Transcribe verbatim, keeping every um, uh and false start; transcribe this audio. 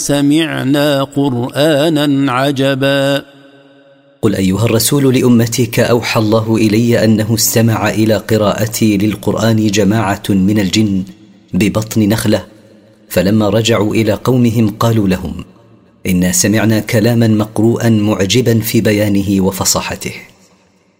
سمعنا قرآنا عجبا. قل أيها الرسول لأمتك أوحى الله إلي أنه استمع إلى قراءتي للقرآن جماعة من الجن ببطن نخلة، فلما رجعوا إلى قومهم قالوا لهم: إنا سمعنا كلاما مقروءا معجبا في بيانه وفصاحته.